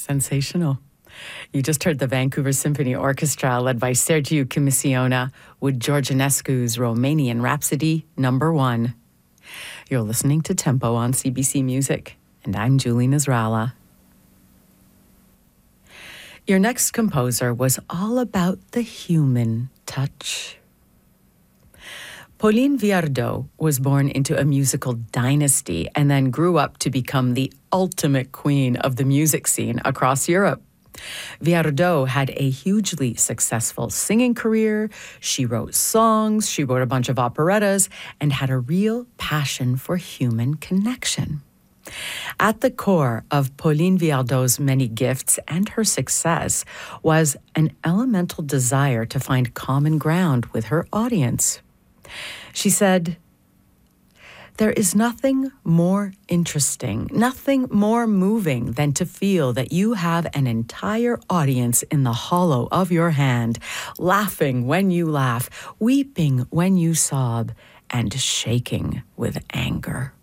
Sensational. You just heard the Vancouver Symphony Orchestra, led by Sergiu Chimissiona, with Georgianescu's Romanian Rhapsody No. 1. You're listening to Tempo on CBC Music, and I'm Julie Nasrallah. Your next composer was all about the human touch. Pauline Viardot was born into a musical dynasty and then grew up to become the ultimate queen of the music scene across Europe. Viardot had a hugely successful singing career. She wrote songs, she wrote a bunch of operettas, and had a real passion for human connection. At the core of Pauline Viardot's many gifts and her success was an elemental desire to find common ground with her audience. She said, "There is nothing more interesting, nothing more moving than to feel that you have an entire audience in the hollow of your hand, laughing when you laugh, weeping when you sob, and shaking with anger."